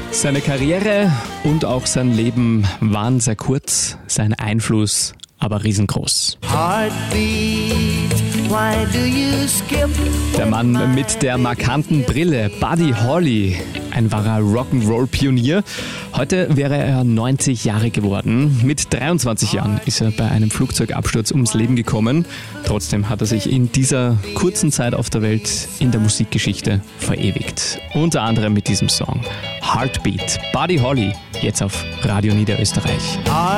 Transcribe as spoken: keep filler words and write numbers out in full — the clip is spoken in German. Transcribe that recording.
Seine Karriere und auch sein Leben waren sehr kurz, sein Einfluss aber riesengroß. Der Mann mit der markanten Brille, Buddy Holly, ein wahrer Rock'n'Roll-Pionier. Heute wäre er neunzig Jahre geworden. Mit dreiundzwanzig Jahren ist er bei einem Flugzeugabsturz ums Leben gekommen. Trotzdem hat er sich in dieser kurzen Zeit auf der Welt in der Musikgeschichte verewigt. Unter anderem mit diesem Song Heartbeat. Buddy Holly, jetzt auf Radio Niederösterreich.